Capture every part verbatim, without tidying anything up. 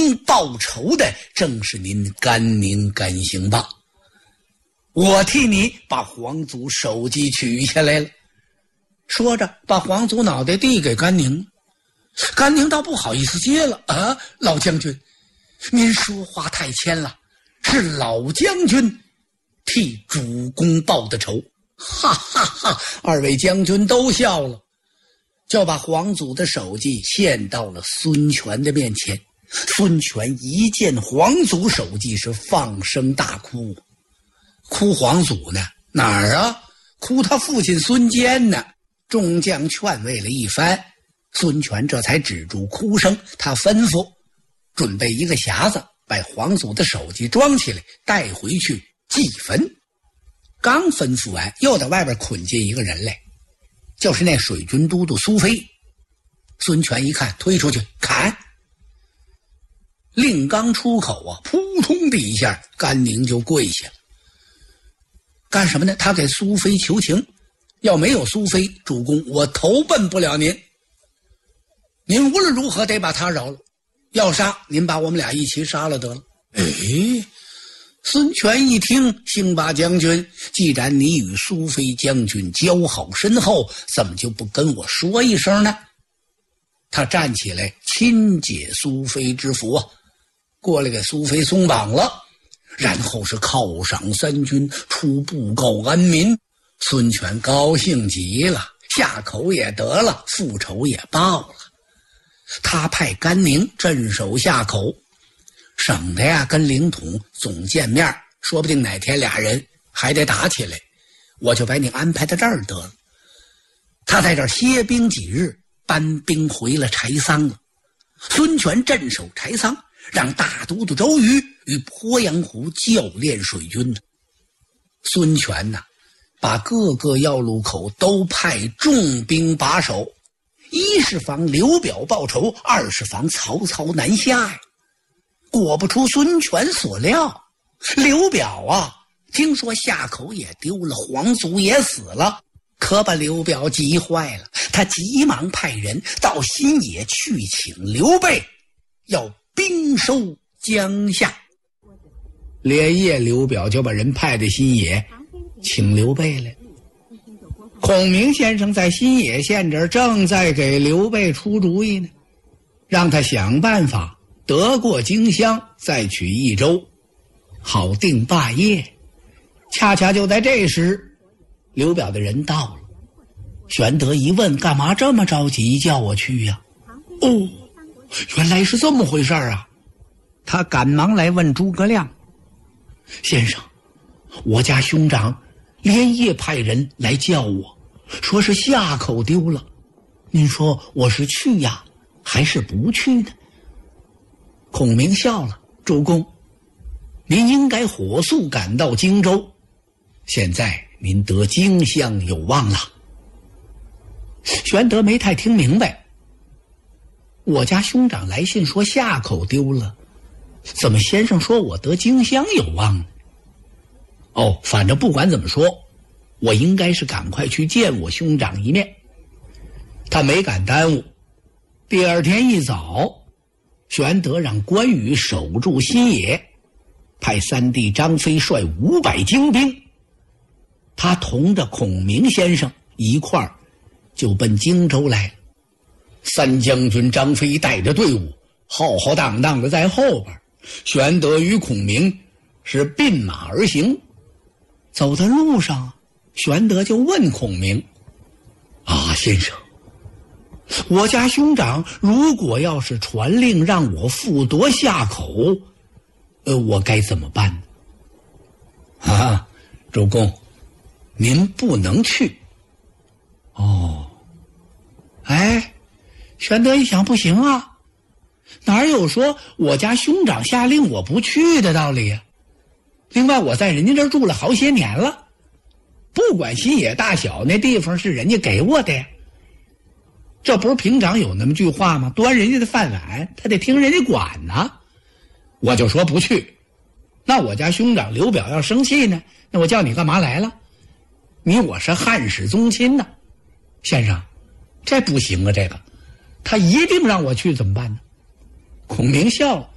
报仇的正是您甘宁甘兴霸，我替你把皇族首级取下来了。说着把皇族脑袋递给甘宁，甘宁倒不好意思接了。啊，老将军，您说话太谦了，是老将军替主公报的仇。哈哈哈，二位将军都笑了，就把皇祖的首级献到了孙权的面前。孙权一见皇祖首级是放声大哭。哭皇祖呢？哪儿啊？哭他父亲孙坚呢。众将劝慰了一番，孙权这才止住哭声。他吩咐准备一个匣子，把皇祖的首级装起来带回去祭坟。刚吩咐完，又在外边捆进一个人来，就是那水军都督苏飞。孙权一看，推出去砍。令刚出口啊，扑通的一下，甘宁就跪下了。干什么呢？他给苏飞求情，要没有苏飞，主公我投奔不了您，您无论如何得把他饶了，要杀您把我们俩一起杀了得了。哎，孙权一听，兴霸将军，既然你与苏飞将军交好深厚，怎么就不跟我说一声呢？他站起来亲解苏飞之福啊，过来给苏飞松绑了，然后是犒赏三军，出布告安民。孙权高兴极了，下口也得了，复仇也报了。他派甘宁镇守下口，省得呀跟凌统总见面，说不定哪天俩人还得打起来，我就把你安排到这儿得了。他在这儿歇兵几日，搬兵回了柴桑了。孙权镇守柴桑，让大都督周瑜与鄱阳湖教练水军。孙权呐、啊，把各个要路口都派重兵把守，一是防刘表报仇，二是防曹操南下呀。果不出孙权所料，刘表啊，听说夏口也丢了，皇祖也死了，可把刘表急坏了。他急忙派人到新野去请刘备，要兵收江夏。连夜刘表就把人派到新野请刘备来。孔明先生在新野县这儿正在给刘备出主意呢，让他想办法得过荆襄，再取益州，好定霸业。恰恰就在这时，刘表的人到了。玄德一问，干嘛这么着急叫我去呀、啊？哦，原来是这么回事啊！他赶忙来问诸葛亮：先生，我家兄长连夜派人来叫我，说是夏口丢了，您说我是去呀还是不去呢？孔明笑了：主公，您应该火速赶到荆州，现在您得荆襄有望了。玄德没太听明白，我家兄长来信说夏口丢了，怎么先生说我得荆襄有望呢？哦，反正不管怎么说，我应该是赶快去见我兄长一面。他没敢耽误，第二天一早，玄德让关羽守住新野，派三弟张飞率五百精兵，他同着孔明先生一块儿就奔荆州来了。三将军张飞带着队伍浩浩荡荡的在后边，玄德与孔明是并马而行。走在路上，玄德就问孔明：啊，先生，我家兄长如果要是传令让我复夺夏口，呃，我该怎么办呢？啊，主公，您不能去。哦，哎，玄德一想，不行啊，哪有说我家兄长下令我不去的道理呀、啊？另外，我在人家这儿住了好些年了，不管新野大小，那地方是人家给我的呀。这不是平常有那么句话吗？端人家的饭碗，他得听人家管呢。我就说不去，那我家兄长刘表要生气呢，那我叫你干嘛来了？你我是汉室宗亲呢，先生，这不行啊！这个，他一定让我去怎么办呢？孔明笑了：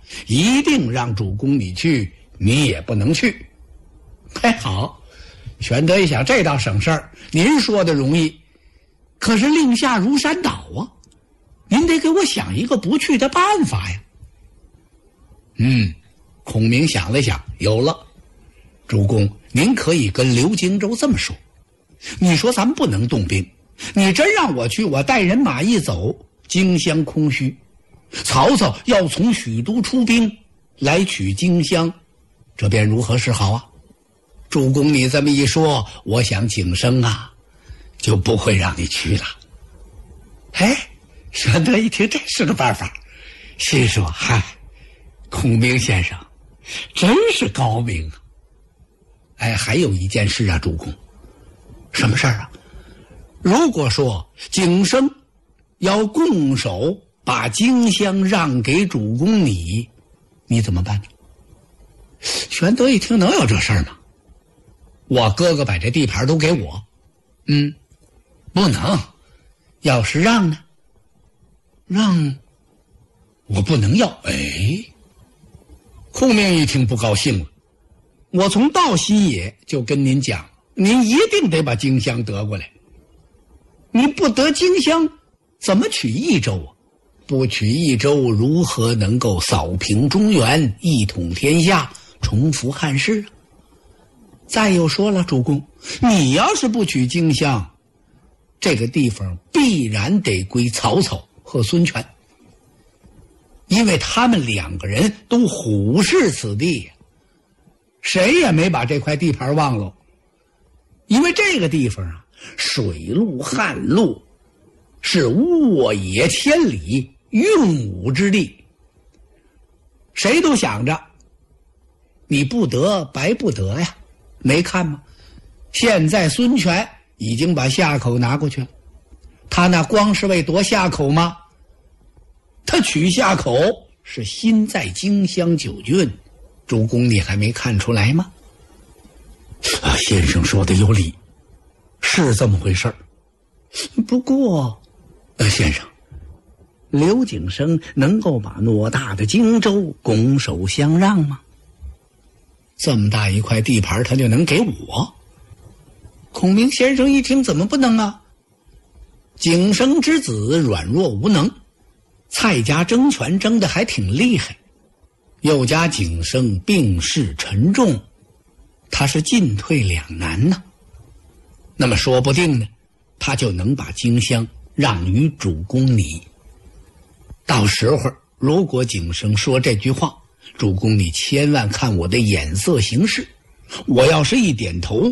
一定让主公你去，你也不能去。哎，好，玄德一想，这倒省事儿，您说的容易，可是令下如山倒啊，您得给我想一个不去的办法呀。嗯，孔明想了想，有了。主公，您可以跟刘荆州这么说，你说咱们不能动兵，你真让我去，我带人马一走，荆襄空虚，曹操要从许都出兵来取荆襄，这便如何是好啊？主公你这么一说，我想景生啊就不会让你去了。哎，玄德一听这是个办法，心说嗨，孔明先生真是高明啊。哎，还有一件事啊，主公。什么事儿啊？如果说景生要拱手把荆襄让给主公你，你怎么办呢？玄德一听，能有这事儿吗？我哥哥把这地盘都给我，嗯，不能。要是让呢？让我不能要。哎，孔明一听不高兴了。我从道西野就跟您讲，您一定得把荆襄得过来。你不得荆襄，怎么取益州啊？不取益州，如何能够扫平中原，一统天下，重复汉室啊？再又说了，主公，你要是不取荆襄，这个地方必然得归曹操和孙权，因为他们两个人都虎视此地呀。谁也没把这块地盘忘了，因为这个地方啊，水陆旱路，是沃野千里，用武之地。谁都想着你不得白不得呀，没看吗？现在孙权已经把夏口拿过去了，他那光是为夺夏口吗？他取夏口是心在荆襄九郡，主公你还没看出来吗？啊，先生说的有理，是这么回事儿。不过，呃，先生，刘景生能够把偌大的荆州拱手相让吗？这么大一块地盘，他就能给我？孔明先生一听，怎么不能啊？景生之子软弱无能，蔡家争权争得还挺厉害，又加景生病势沉重，他是进退两难呢。那么说不定呢，他就能把荆襄让于主公你。到时候如果景生说这句话，主公你千万看我的眼色行事，我要是一点头，